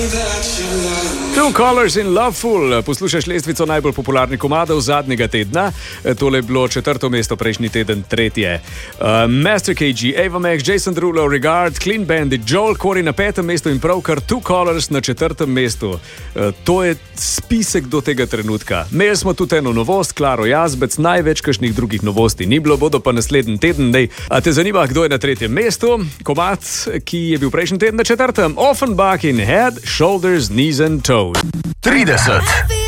Two Colors in Loveful, poslušaš lestvico najbolj popularnih komadov zadnjega tedna. Tole je bilo 4. mesto, prejšnji teden 3. Master KG, Ava Max, Jason Derulo, Regard, Clean Bandit, Joel Corey na 5. mestu in pravkar Two Colors na 4. mestu. To je spisek do tega trenutka. Imeli smo tudi eno novost, Klaro Jazbec, največ kakšnih drugih novosti ni bilo, bodo pa naslednji teden. A te zanima, kdo je na 3. mestu? Komad, ki je bil prejšnji teden na 4. Offenbach in Head, Shoulders, Knees and Toes. 30.